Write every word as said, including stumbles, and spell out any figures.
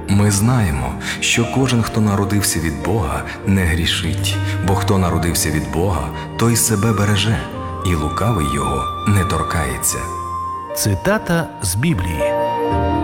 Ми знаємо, що кожен, хто народився від Бога, не грішить, бо хто народився від Бога, той себе береже, і лукавий його не торкається. Цитата з Біблії.